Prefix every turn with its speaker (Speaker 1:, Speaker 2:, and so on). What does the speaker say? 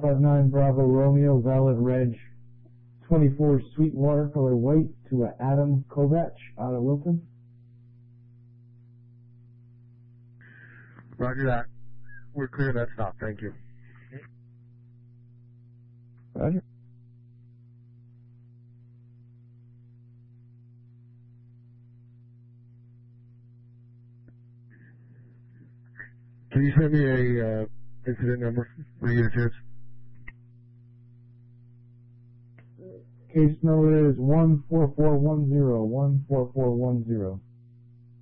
Speaker 1: 559 Bravo Romeo, valid reg 24 Sweetwater, color white, to Adam Kovach out of Wilton.
Speaker 2: Roger that. We're clear of that stop. Thank you.
Speaker 1: Roger.
Speaker 2: Can you send me a incident number when you get a chance?
Speaker 1: Case number is 14410, 14410.